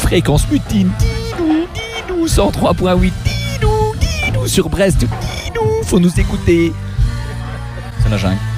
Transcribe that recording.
Fréquence mutine, dis-nous, 103.8, dis-nous, sur Brest, dis-nous, faut nous écouter. C'est la jungle.